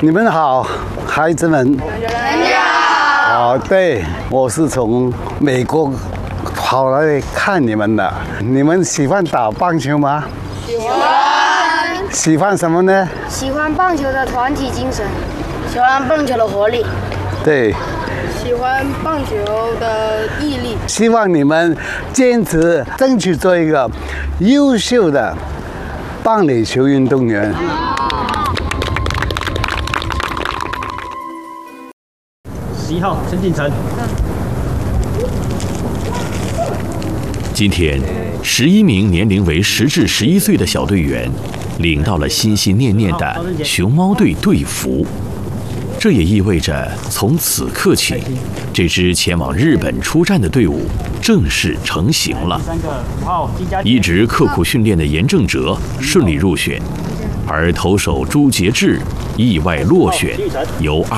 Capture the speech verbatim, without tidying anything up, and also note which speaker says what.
Speaker 1: 你们好，孩子们。哦，对，我是从美国跑来看你们的。你们喜欢打棒球吗？
Speaker 2: 喜欢。
Speaker 1: 喜欢什么呢？
Speaker 2: 喜欢棒球的团体精神，喜欢棒球的活力。
Speaker 1: 对。
Speaker 3: 喜欢棒球的毅力。
Speaker 1: 希望你们坚持，争取做一个优秀的棒垒球运动员。
Speaker 4: 十一号陈景成。
Speaker 5: 今天，十一名年龄为十至十一岁的小队员，领到了心心念念的熊猫队队服。这也意味着，从此刻起，这支前往日本出战的队伍正式成型了。一直刻苦训练的严正哲顺利入选，而投手朱杰志意外落选，由